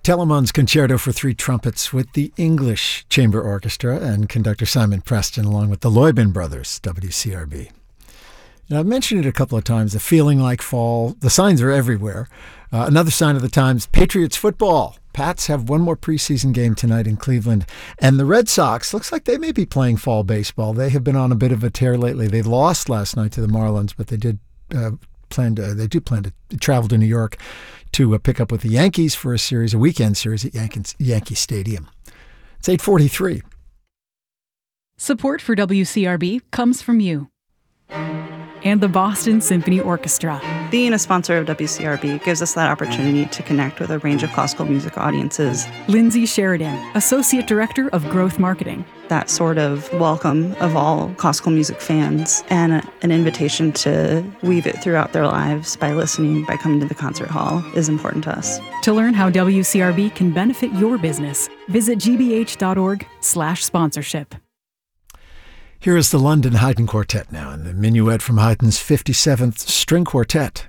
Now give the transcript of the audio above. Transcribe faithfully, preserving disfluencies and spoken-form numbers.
Telemann's Concerto for Three Trumpets with the English Chamber Orchestra and conductor Simon Preston, along with the Loybin Brothers, W C R B. Now, I've mentioned it a couple of times, the feeling like fall. The signs are everywhere. Uh, another sign of the times, Patriots football. Pats have one more preseason game tonight in Cleveland. And the Red Sox, looks like they may be playing fall baseball. They have been on a bit of a tear lately. They lost last night to the Marlins, but they did uh, plan to, they do plan to travel to New York to uh, pick up with the Yankees for a series, a weekend series at Yankee, Yankee Stadium. It's eight forty-three. Support for W C R B comes from you and the Boston Symphony Orchestra. Being a sponsor of W C R B gives us that opportunity to connect with a range of classical music audiences. Lindsay Sheridan, Associate Director of Growth Marketing. That sort of welcome of all classical music fans and a, an invitation to weave it throughout their lives by listening, by coming to the concert hall is important to us. To learn how W C R B can benefit your business, visit gbh.org slash sponsorship. Here is the London Haydn Quartet now, and the minuet from Haydn's fifty-seventh String Quartet.